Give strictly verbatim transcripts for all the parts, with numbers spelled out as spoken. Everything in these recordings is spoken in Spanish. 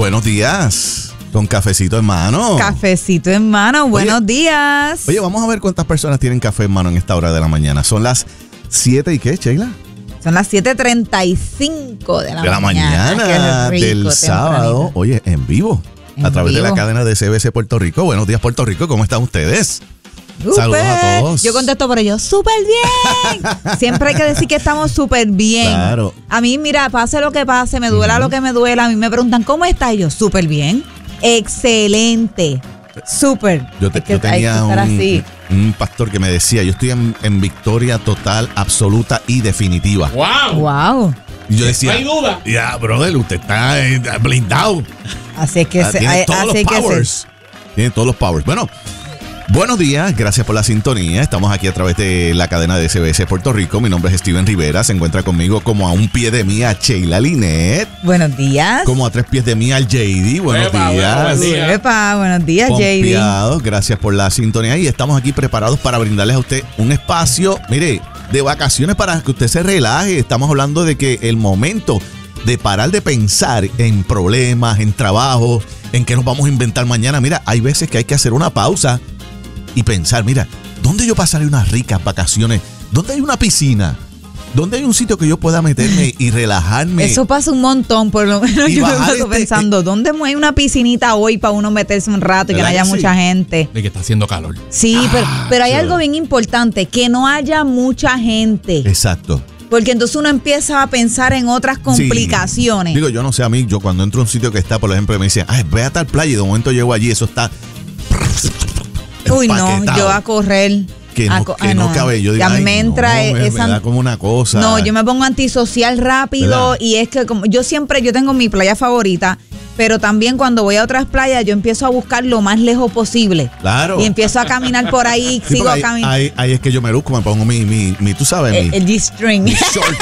Buenos días, con cafecito en mano. Cafecito en mano, buenos oye, días. Oye, vamos a ver cuántas personas tienen café en mano en esta hora de la mañana. Son las siete y qué, Sheila. Son las siete treinta y cinco de la, de la mañana. mañana rico, del sábado. Oye, en vivo. En a través vivo. de la cadena de C B C Puerto Rico. Buenos días, Puerto Rico. ¿Cómo están ustedes? Super. Saludos a todos. Yo contesto por ellos, súper bien. Siempre hay que decir que estamos súper bien. Claro. A mí, mira, pase lo que pase, me duela uh-huh. lo que me duela. A mí me preguntan, ¿cómo estás? Y yo, súper bien. Excelente. Súper. Yo, te, es que yo tenía un, así. un pastor que me decía, yo estoy en, en victoria total, absoluta y definitiva. ¡Wow! ¡Wow! Y yo decía, no hay duda. Ya, brother, usted está blindado. Así que ah, se, tiene todos así los que powers. Se. Tiene todos los powers. Bueno. Buenos días, gracias por la sintonía. Estamos aquí a través de la cadena de C B S Puerto Rico. Mi nombre es Steven Rivera. Se encuentra conmigo como a un pie de mí a Sheila Linet. Buenos días. Como a tres pies de mí al J D. Buenos Epa, días. Buenos días. Epa, buenos días, J D. Gracias por la sintonía y estamos aquí preparados para brindarles a usted un espacio, mire, de vacaciones para que usted se relaje. Estamos hablando de que el momento de parar de pensar en problemas, en trabajos, en qué nos vamos a inventar mañana. Mira, hay veces que hay que hacer una pausa y pensar, mira, ¿dónde yo pasaré unas ricas vacaciones? ¿Dónde hay una piscina? ¿Dónde hay un sitio que yo pueda meterme y relajarme? Eso pasa un montón, por lo menos yo me estoy este, pensando, eh, ¿dónde hay una piscinita hoy para uno meterse un rato y que no haya que mucha sí? gente? De que está haciendo calor. Sí, ah, pero, pero hay algo bien importante, que no haya mucha gente. Exacto. Porque entonces uno empieza a pensar en otras complicaciones. Sí. Digo, yo no sé, a mí, yo cuando entro a un sitio que está, por ejemplo, me dicen, ay, ve a tal playa y de momento llego allí, eso está... Uy, no, yo a correr. Que no, a co- que ah, no no. cabe. Yo digo, a mí me ay, entra no, me, esa, me da como una cosa. No, yo me pongo antisocial rápido. ¿Verdad? Y es que como yo siempre, yo tengo mi playa favorita, pero también cuando voy a otras playas, yo empiezo a buscar lo más lejos posible. Claro. Y empiezo a caminar por ahí, sí, sigo ahí, caminando. Ahí, ahí es que yo me luzco, me pongo mi, mi, mi tú sabes, el, mi, el G-string. mi short.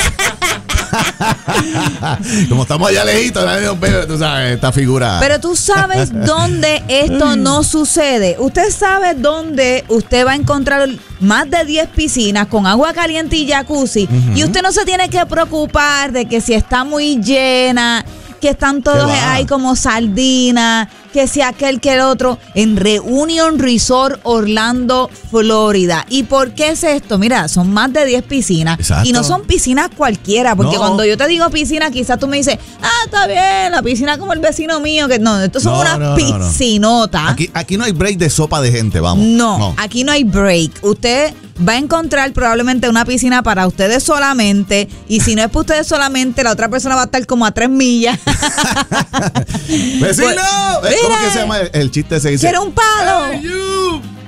Como estamos allá lejitos, tú sabes, esta figura. Pero tú sabes dónde esto no sucede. Usted sabe dónde usted va a encontrar más de diez piscinas con agua caliente y jacuzzi. Uh-huh. Y usted no se tiene que preocupar de que si está muy llena, que están todos ahí como sardinas, que si aquel que el otro, en Reunion Resort Orlando, Florida. ¿Y por qué es esto? Mira, son más de diez piscinas. Exacto. Y no son piscinas cualquiera, porque no. cuando yo te digo piscina, quizás tú me dices, ah, está bien, la piscina como el vecino mío, que no, estos son no, unas no, piscinotas. No, no. Aquí, aquí no hay break de sopa de gente, vamos. No, no, aquí no hay break. Usted va a encontrar probablemente una piscina para ustedes solamente, y si no es para ustedes solamente, la otra persona va a estar como a tres millas. ¡Vecino! Pues, ¿cómo que se llama el, el chiste ese? Dice, ¿quiere un palo? Hey, you.